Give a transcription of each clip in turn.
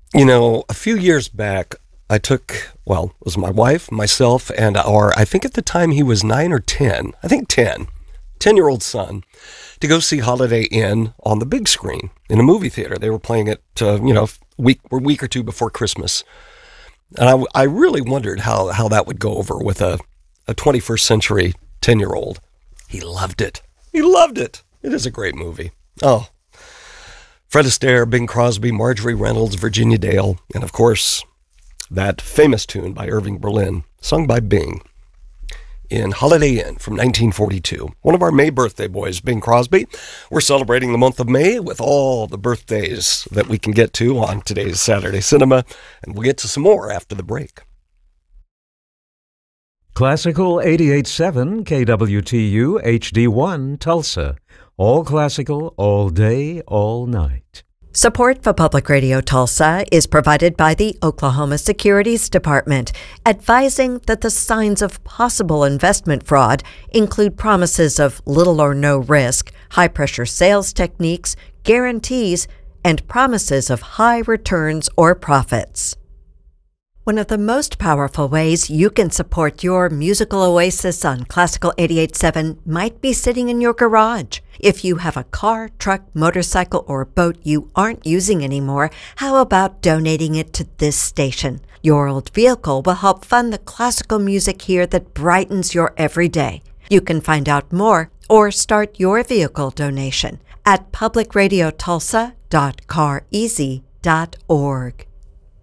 You know, a few years back, I took, well, it was my wife, myself, and I think at the time he was 9 or 10, I think 10-year-old son, to go see Holiday Inn on the big screen in a movie theater. They were playing it, a week or two before Christmas. And I really wondered how that would go over with a 21st century 10-year-old. He loved it. He loved it. It is a great movie. Oh, Fred Astaire, Bing Crosby, Marjorie Reynolds, Virginia Dale, and of course, that famous tune by Irving Berlin, sung by Bing in Holiday Inn from 1942. One of our May birthday boys, Bing Crosby. We're celebrating the month of May with all the birthdays that we can get to on today's Saturday Cinema, and we'll get to some more after the break. Classical 88.7 KWTU HD1 Tulsa. All classical, all day, all night. Support for Public Radio Tulsa is provided by the Oklahoma Securities Department, advising that the signs of possible investment fraud include promises of little or no risk, high-pressure sales techniques, guarantees, and promises of high returns or profits. One of the most powerful ways you can support your musical oasis on Classical 88.7 might be sitting in your garage. If you have a car, truck, motorcycle, or boat you aren't using anymore, how about donating it to this station? Your old vehicle will help fund the classical music here that brightens your everyday. You can find out more or start your vehicle donation at publicradiotulsa.careasy.org.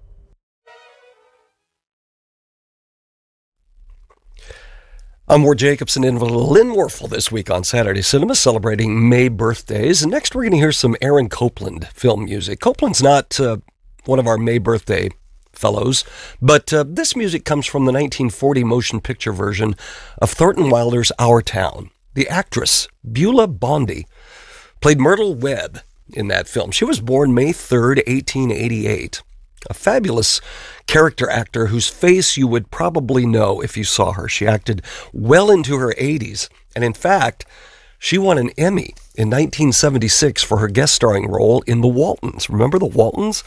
I'm Ward Jacobson in with Lynn Werfel this week on Saturday Cinema, celebrating May birthdays. And next we're going to hear some Aaron Copland film music. Copland's not one of our May birthday fellows, but this music comes from the 1940 motion picture version of Thornton Wilder's Our Town. The actress, Beulah Bondi, played Myrtle Webb in that film. She was born May 3rd, 1888. A fabulous character actor whose face you would probably know if you saw her. She acted well into her 80s, and in fact, she won an Emmy in 1976 for her guest starring role in The Waltons. Remember The Waltons?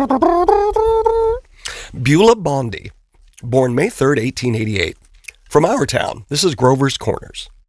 Beulah Bondi, born May 3rd, 1888. From Our Town, this is Grover's Corners.